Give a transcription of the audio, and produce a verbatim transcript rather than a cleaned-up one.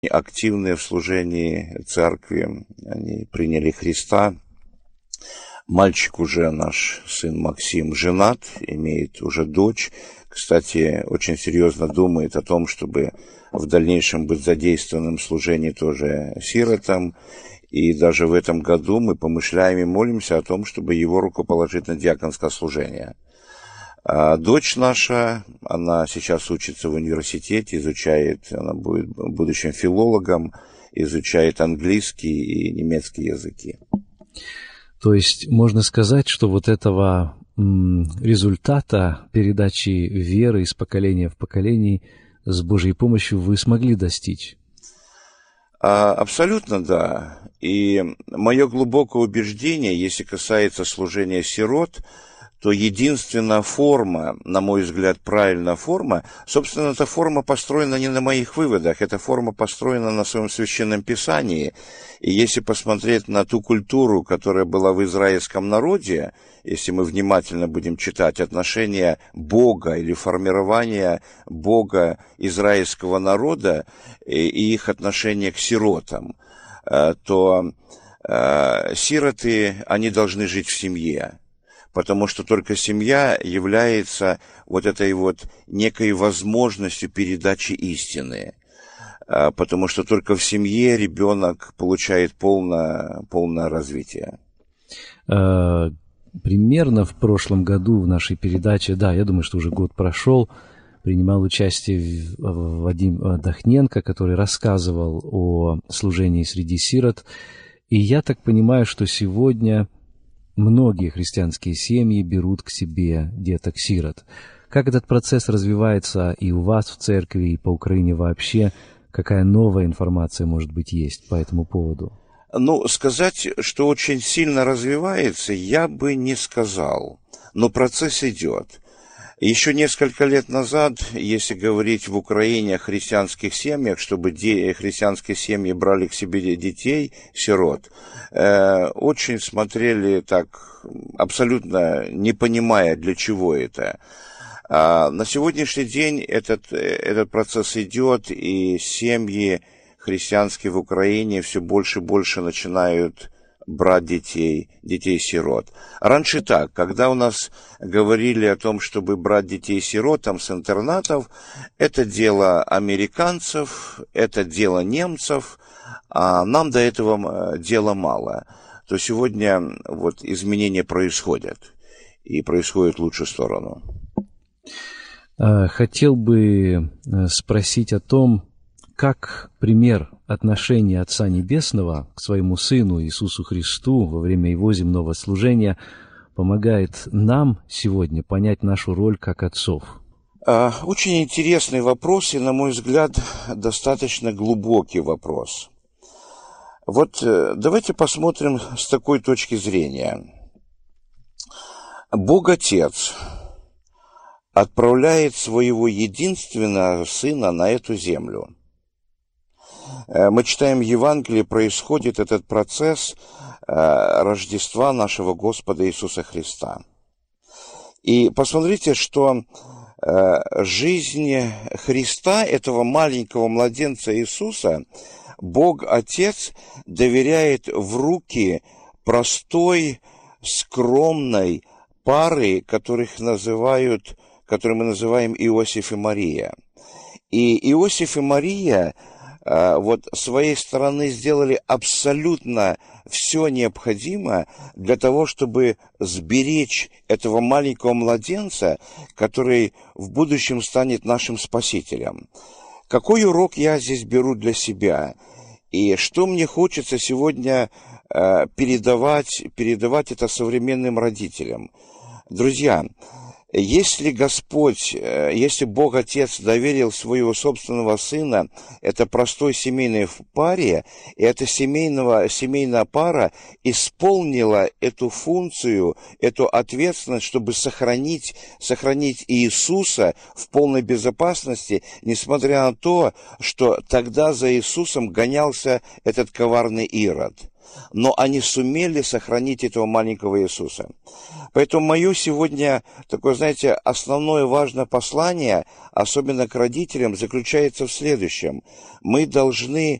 активные в служении церкви, они приняли Христа. Мальчик уже, наш сын Максим, женат, имеет уже дочь. Кстати, очень серьезно думает о том, чтобы в дальнейшем быть задействованным в служении тоже сиротам. И даже в этом году мы помышляем и молимся о том, чтобы его рукоположить на диаконское служение. А дочь наша, она сейчас учится в университете, изучает, она будет будущим филологом, изучает английский и немецкий языки. То есть можно сказать, что вот этого м, результата передачи веры из поколения в поколение с Божьей помощью вы смогли достичь? А, абсолютно да. И мое глубокое убеждение, если касается служения сирот, то единственная форма, на мой взгляд, правильная форма, собственно, эта форма построена не на моих выводах, эта форма построена на своем священном писании. И если посмотреть на ту культуру, которая была в израильском народе, если мы внимательно будем читать отношения Бога или формирование Бога израильского народа и их отношение к сиротам, то сироты, они должны жить в семье. Потому что только семья является вот этой вот некой возможностью передачи истины. Потому что только в семье ребенок получает полное, полное развитие. Примерно в прошлом году в нашей передаче, да, я думаю, что уже год прошел, принимал участие Вадим Дахненко, который рассказывал о служении среди сирот. И я так понимаю, что сегодня многие христианские семьи берут к себе деток-сирот. Как этот процесс развивается и у вас в церкви, и по Украине вообще? Какая новая информация, может быть, есть по этому поводу? Ну, сказать, что очень сильно развивается, я бы не сказал. Но процесс идет. Еще несколько лет назад, если говорить в Украине о христианских семьях, чтобы де- христианские семьи брали к себе детей, сирот, э, очень смотрели так, абсолютно не понимая, для чего это. А на сегодняшний день этот, этот процесс идет, и семьи христианские в Украине все больше и больше начинают брать детей, детей-сирот. Раньше так, когда у нас говорили о том, чтобы брать детей-сирот там с интернатов, это дело американцев, это дело немцев, а нам до этого дела мало. То сегодня вот изменения происходят, и происходят в лучшую сторону. Хотел бы спросить о том, как пример отношения Отца Небесного к своему Сыну Иисусу Христу во время Его земного служения помогает нам сегодня понять нашу роль как отцов? Очень интересный вопрос и, на мой взгляд, достаточно глубокий вопрос. Вот давайте посмотрим с такой точки зрения. Бог Отец отправляет своего единственного Сына на эту землю. Мы читаем в Евангелии, происходит этот процесс Рождества нашего Господа Иисуса Христа. И посмотрите, что жизнь Христа, этого маленького младенца Иисуса, Бог Отец доверяет в руки простой, скромной пары, которых называют, которую мы называем Иосиф и Мария. И Иосиф и Мария вот с своей стороны сделали абсолютно все необходимое для того, чтобы сберечь этого маленького младенца, который в будущем станет нашим спасителем. Какой урок я здесь беру для себя? И что мне хочется сегодня э, передавать, передавать это современным родителям? Друзья, если Господь, если Бог Отец доверил своего собственного Сына, это простой семейной паре, и эта семейного, семейная пара исполнила эту функцию, эту ответственность, чтобы сохранить, сохранить Иисуса в полной безопасности, несмотря на то, что тогда за Иисусом гонялся этот коварный Ирод. но они сумели сохранить этого маленького Иисуса. Поэтому мое сегодня такое, знаете, основное важное послание, особенно к родителям, заключается в следующем. Мы должны